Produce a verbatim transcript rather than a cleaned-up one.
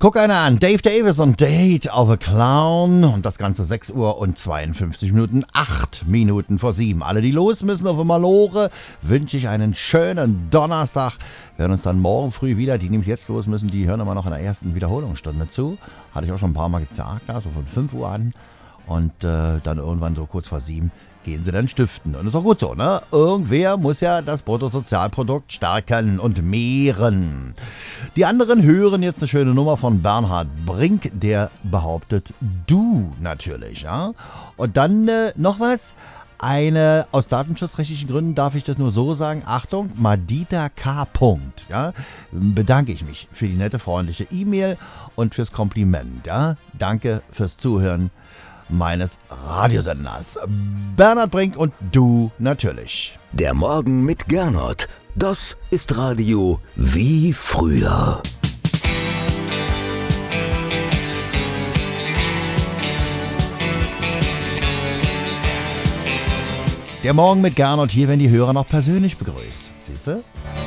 Guck einer an, Dave Davis und Date of a Clown und das Ganze sechs Uhr und zweiundfünfzig Minuten, acht Minuten vor sieben. Alle, die los müssen auf Malore, wünsche ich einen schönen Donnerstag. Wir hören uns dann morgen früh wieder. Die, die jetzt los müssen, die hören immer noch in der ersten Wiederholungsstunde zu. Hatte ich auch schon ein paar Mal gesagt, also von fünf Uhr an und äh, dann irgendwann so kurz vor sieben. Gehen sie dann stiften. Und ist auch gut so, ne? Irgendwer muss ja das Bruttosozialprodukt stärken und mehren. Die anderen hören jetzt eine schöne Nummer von Bernhard Brink, der behauptet, du natürlich, ja? Und dann äh, noch was. Eine, aus datenschutzrechtlichen Gründen darf ich das nur so sagen, Achtung, Madita K. Punkt, ja? Bedanke ich mich für die nette, freundliche E-Mail und fürs Kompliment, ja? Danke fürs Zuhören meines Radiosenders. Bernhard Brink und du natürlich. Der Morgen mit Gernot. Das ist Radio wie früher. Der Morgen mit Gernot, hier werden die Hörer noch persönlich begrüßt. Siehst du?